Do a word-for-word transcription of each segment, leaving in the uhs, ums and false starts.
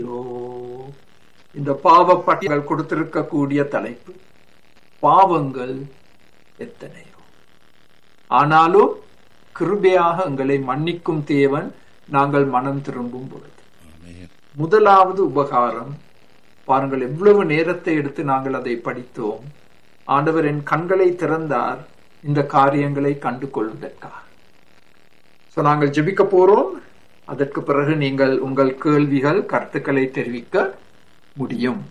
இந்த பாவ பட்டியல் கொடுத்திருக்கக்கூடிய தலைப்பு பாவங்கள் எத்தனையோ, ஆனாலும் கிருபையாக எங்களை மன்னிக்கும் தேவன் நாங்கள் மனம் திரும்பும் பொழுது. முதலாவது உபகாரம் பாருங்கள், எவ்வளவு நேரத்தை எடுத்து நாங்கள் அதை படித்தோம். ஆண்டவர் என் கண்களை திறந்தார் இந்த காரியங்களை கண்டு கொள்வதற்காக. சோ நாங்கள் ஜெபிக்க போறோம். அதற்கு பிறகு நீங்கள் உங்கள் கேள்விகள் கருத்துக்களை தெரிவிக்க முடியும்.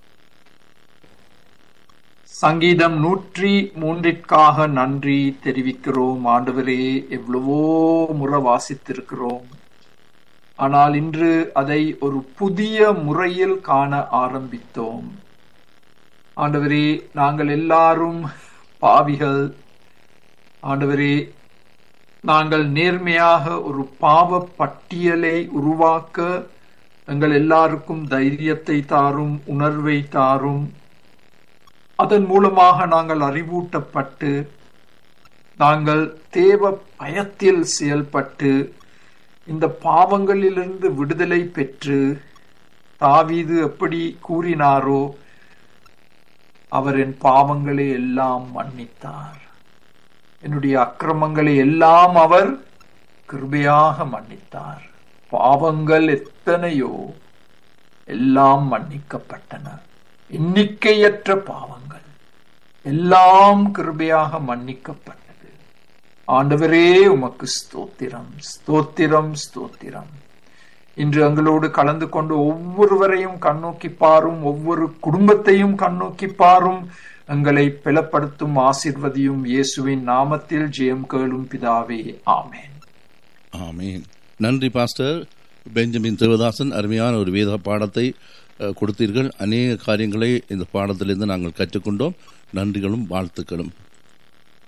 சங்கீதம் நூற்றி மூன்றிற்காக நன்றி தெரிவிக்கிறோம். ஆண்டவரே, எவ்வளவோ முறை வாசித்திருக்கிறோம், ஆனால் இன்று அதை ஒரு புதிய முறையில் காண ஆரம்பித்தோம். ஆண்டவரே, நாங்கள் எல்லாரும் பாவிகள். ஆண்டவரே, நாங்கள் நேர்மையாக ஒரு பாவ பட்டியலை உருவாக்க எங்கள் எல்லாருக்கும் தைரியத்தை தாரும், உணர்வை தாரும். அதன் மூலமாக நாங்கள் அறிவூட்டப்பட்டு நாங்கள் தேவ பயத்தில் செயல்பட்டு இந்த பாவங்களிலிருந்து விடுதலை பெற்று தாவீது எப்படி கூறினாரோ, அவர் என் பாவங்களை எல்லாம் மன்னித்தார், என்னுடைய அக்கிரமங்களை எல்லாம் அவர் கிருபையாக மன்னித்தார். பாவங்கள் எத்தனையோ எல்லாம் மன்னிக்கப்பட்டன. எண்ணிக்கையற்ற பாவங்கள் எல்லாம் கிருபையாக மன்னிக்கப்பட்டது. ஆண்டவரே, உமக்கு ஸ்தோத்திரம், ஸ்தோத்திரம், ஸ்தோத்திரம். இன்று எங்களோடு கலந்து கொண்டு ஒவ்வொருவரையும் கண்ணோக்கி பாரும், ஒவ்வொரு குடும்பத்தையும் கண்ணோக்கி பாரும். எங்களை பலப்படுத்தும், ஆசீர்வதியும். இயேசுவின் நாமத்தில் ஜெயம் கேளும் பிதாவே, ஆமேன். ஆமேன். நன்றி பாஸ்டர் பெஞ்சமின் தேவதாசன். அருமையான ஒரு வேத பாடத்தை கொடுத்தீர்கள். அநேக காரியங்களை இந்த பாடத்திலிருந்து நாங்கள் கற்றுக்கொண்டோம். நன்றிகளும் வாழ்த்துக்களும்.